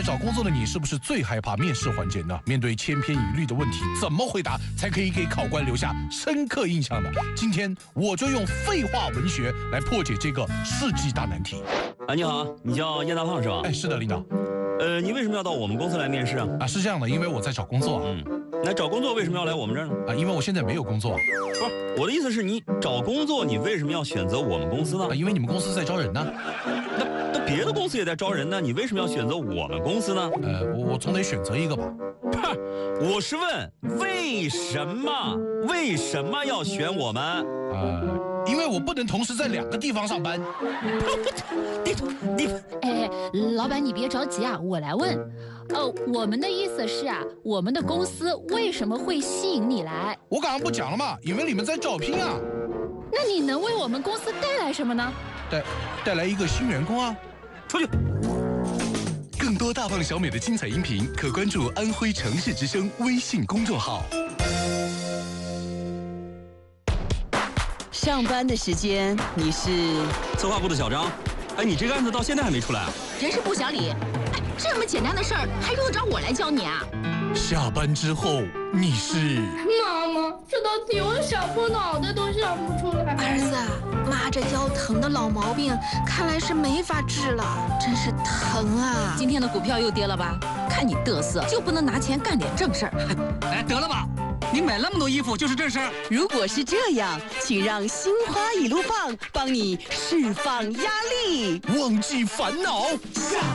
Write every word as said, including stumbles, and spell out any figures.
在找工作的你是不是最害怕面试环节呢？面对千篇一律的问题，怎么回答才可以给考官留下深刻印象呢？今天我就用废话文学来破解这个世纪大难题。 啊，你好，你叫叶大胖是吧？ 哎，是的，领导。 呃，你为什么要到我们公司来面试啊？ 啊，是这样的，因为我在找工作啊。 嗯，那找工作为什么要来我们这儿呢？ 啊，因为我现在没有工作。 不是，我的意思是你找工作，你为什么要选择我们公司呢？ 啊，因为你们公司在招人呢。 那那别的公司也在招人呢，你为什么要选择我们公司呢？ 呃，我我总得选择一个吧。 哈，我是问为什么？为什么要选我们？ 呃，因为我不能同时在两个地方上班。 你你哎，老板你别着急啊，我来问。呃，我们的意思是啊，我们的公司为什么会吸引你来？ 我刚刚不讲了吗？因为你们在招聘啊。 那你能为我们公司带来什么呢？ 带带来一个新员工啊。 出去。 更多大胖小美的精彩音频，可关注安徽城市之声微信公众号。 上班的时间，你是策划部的小张。哎，你这个案子到现在还没出来啊？ 人事部小李。哎，这么简单的事儿，还用得着我来教你啊？ 下班之后，你是妈妈，这道题我想破脑袋都想不出来。 儿子，妈这腰疼的老毛病，看来是没法治了，真是疼啊！ 今天的股票又跌了吧？看你嘚瑟，就不能拿钱干点正事儿？ 哎，得了吧！你买那么多衣服就是这事儿？ 如果是这样，请让心花一路放帮你释放压力， 忘记烦恼。